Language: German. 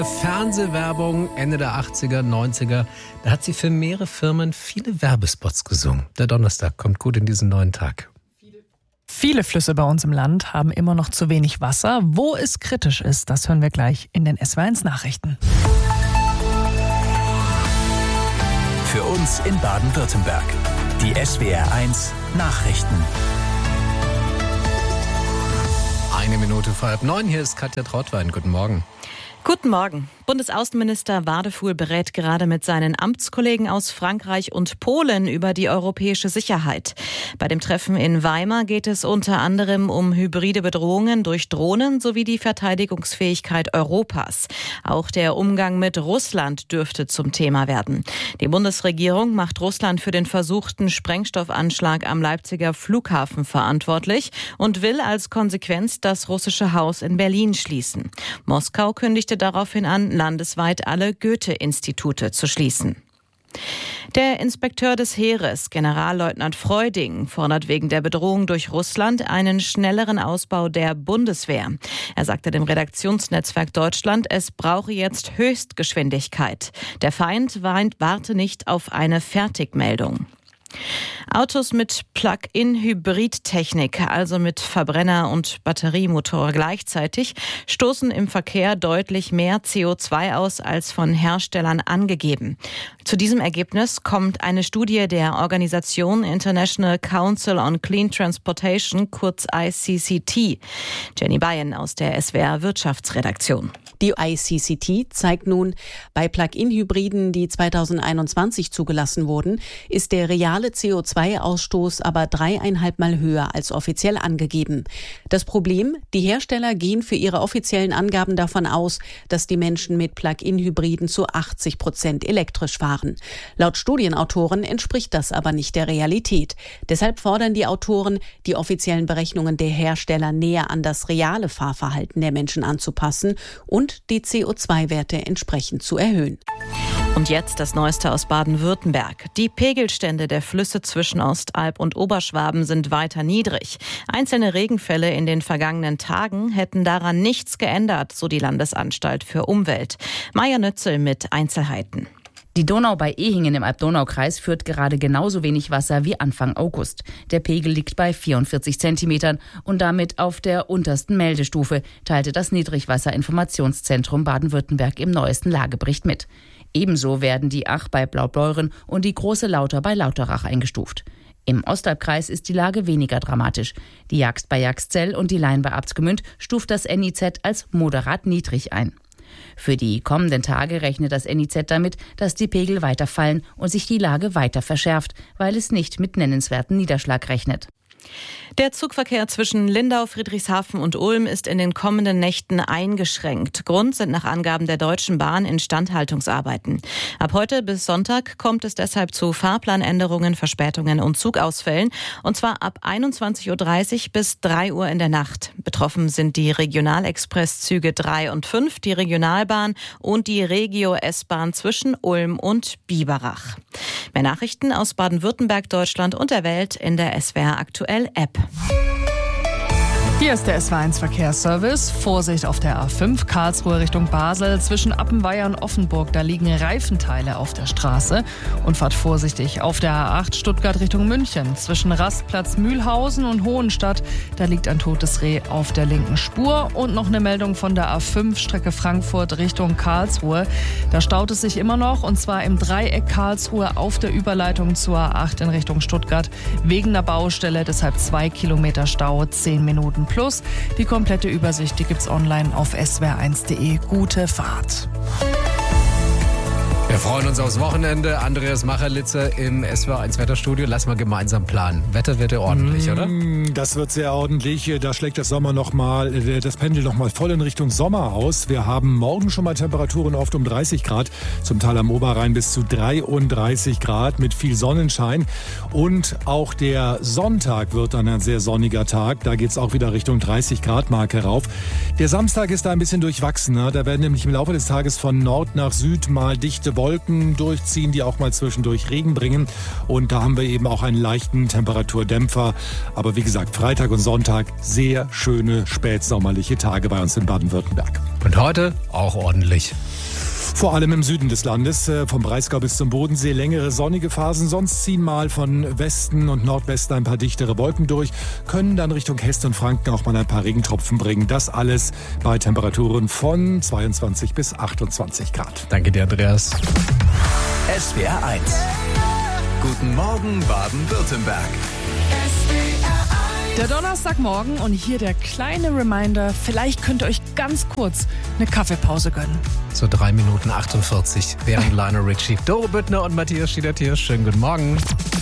Fernsehwerbung Ende der 80er, 90er. Da hat sie für mehrere Firmen viele Werbespots gesungen. Der Donnerstag kommt gut in diesen neuen Tag. Viele Flüsse bei uns im Land haben immer noch zu wenig Wasser. Wo es kritisch ist, das hören wir gleich in den SWR1 Nachrichten. Für uns in Baden-Württemberg. Die SWR1 Nachrichten. 8:01. Hier ist Katja Trautwein. Guten Morgen. Guten Morgen. Bundesaußenminister Wadefuhl berät gerade mit seinen Amtskollegen aus Frankreich und Polen über die europäische Sicherheit. Bei dem Treffen in Weimar geht es unter anderem um hybride Bedrohungen durch Drohnen sowie die Verteidigungsfähigkeit Europas. Auch der Umgang mit Russland dürfte zum Thema werden. Die Bundesregierung macht Russland für den versuchten Sprengstoffanschlag am Leipziger Flughafen verantwortlich und will als Konsequenz das russische Haus in Berlin schließen. Moskau kündigte daraufhin an, landesweit alle Goethe-Institute zu schließen. Der Inspekteur des Heeres, Generalleutnant Freuding, fordert wegen der Bedrohung durch Russland einen schnelleren Ausbau der Bundeswehr. Er sagte dem Redaktionsnetzwerk Deutschland, es brauche jetzt Höchstgeschwindigkeit. Der Feind warte nicht auf eine Fertigmeldung. Autos mit Plug-in-Hybrid-Technik, also mit Verbrenner- und Batteriemotor gleichzeitig, stoßen im Verkehr deutlich mehr CO2 aus als von Herstellern angegeben. Zu diesem Ergebnis kommt eine Studie der Organisation International Council on Clean Transportation, kurz ICCT. Jenny Bayen aus der SWR Wirtschaftsredaktion. Die ICCT zeigt nun, bei Plug-in-Hybriden, die 2021 zugelassen wurden, ist der reale CO2-Ausstoß aber 3,5 Mal höher als offiziell angegeben. Das Problem? Die Hersteller gehen für ihre offiziellen Angaben davon aus, dass die Menschen mit Plug-in-Hybriden zu 80% elektrisch fahren. Laut Studienautoren entspricht das aber nicht der Realität. Deshalb fordern die Autoren, die offiziellen Berechnungen der Hersteller näher an das reale Fahrverhalten der Menschen anzupassen und die CO2-Werte entsprechend zu erhöhen. Und jetzt das Neueste aus Baden-Württemberg. Die Pegelstände der Flüsse zwischen Ostalb und Oberschwaben sind weiter niedrig. Einzelne Regenfälle in den vergangenen Tagen hätten daran nichts geändert, so die Landesanstalt für Umwelt. Maja Nützel mit Einzelheiten. Die Donau bei Ehingen im Alb-Donau-Kreis führt gerade genauso wenig Wasser wie Anfang August. Der Pegel liegt bei 44 Zentimetern und damit auf der untersten Meldestufe, teilte das Niedrigwasserinformationszentrum Baden-Württemberg im neuesten Lagebericht mit. Ebenso werden die Ach bei Blaubeuren und die Große Lauter bei Lauterach eingestuft. Im Ostalbkreis ist die Lage weniger dramatisch. Die Jagst bei Jagszell und die Lein bei Abtsgemünd stuft das NIZ als moderat niedrig ein. Für die kommenden Tage rechnet das NIZ damit, dass die Pegel weiter fallen und sich die Lage weiter verschärft, weil es nicht mit nennenswerten Niederschlag rechnet. Der Zugverkehr zwischen Lindau, Friedrichshafen und Ulm ist in den kommenden Nächten eingeschränkt. Grund sind nach Angaben der Deutschen Bahn Instandhaltungsarbeiten. Ab heute bis Sonntag kommt es deshalb zu Fahrplanänderungen, Verspätungen und Zugausfällen. Und zwar ab 21:30 Uhr bis 3 Uhr in der Nacht. Betroffen sind die Regionalexpresszüge 3 und 5, die Regionalbahn und die Regio-S-Bahn zwischen Ulm und Biberach. Mehr Nachrichten aus Baden-Württemberg, Deutschland und der Welt in der SWR Aktuell App. Hier ist der SWR1 Verkehrsservice. Vorsicht auf der A5 Karlsruhe Richtung Basel. Zwischen Appenweier und Offenburg, da liegen Reifenteile auf der Straße. Und fahrt vorsichtig auf der A8 Stuttgart Richtung München. Zwischen Rastplatz Mühlhausen und Hohenstadt, da liegt ein totes Reh auf der linken Spur. Und noch eine Meldung von der A5 Strecke Frankfurt Richtung Karlsruhe. Da staut es sich immer noch, und zwar im Dreieck Karlsruhe auf der Überleitung zur A8 in Richtung Stuttgart. Wegen der Baustelle, deshalb 2 Kilometer Stau, 10 Minuten plus. Die komplette Übersicht, die gibt's online auf swr1.de. Gute Fahrt. Wir freuen uns aufs Wochenende. Andreas Macherlitzer im SWR1 Wetterstudio. Lass mal gemeinsam planen. Wetter wird ja ordentlich, oder? Das wird sehr ordentlich. Da schlägt das Pendel noch mal voll in Richtung Sommer aus. Wir haben morgen schon mal Temperaturen oft um 30 Grad. Zum Teil am Oberrhein bis zu 33 Grad mit viel Sonnenschein. Und auch der Sonntag wird dann ein sehr sonniger Tag. Da geht es auch wieder Richtung 30 Grad Marke rauf. Der Samstag ist da ein bisschen durchwachsen. Da werden nämlich im Laufe des Tages von Nord nach Süd mal dichte Wolken durchziehen, die auch mal zwischendurch Regen bringen. Und da haben wir eben auch einen leichten Temperaturdämpfer. Aber wie gesagt, Freitag und Sonntag sehr schöne spätsommerliche Tage bei uns in Baden-Württemberg. Und heute auch ordentlich. Vor allem im Süden des Landes, vom Breisgau bis zum Bodensee, längere sonnige Phasen. Sonst ziehen mal von Westen und Nordwesten ein paar dichtere Wolken durch, können dann Richtung Hessen und Franken auch mal ein paar Regentropfen bringen. Das alles bei Temperaturen von 22 bis 28 Grad. Danke dir, Andreas. SWR 1. Guten Morgen, Baden-Württemberg. Der Donnerstagmorgen und hier der kleine Reminder, vielleicht könnt ihr euch ganz kurz eine Kaffeepause gönnen. So 3 Minuten 48 während Lionel Richie, Doro Büttner und Matthias Schiedertier. Schönen guten Morgen.